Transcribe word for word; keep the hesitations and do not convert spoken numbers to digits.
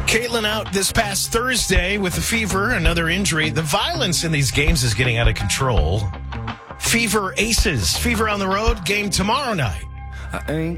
Caitlin out this past Thursday with a fever, another injury. The violence in these games is getting out of control. Fever Aces. Fever on the road. Game tomorrow night. I ain't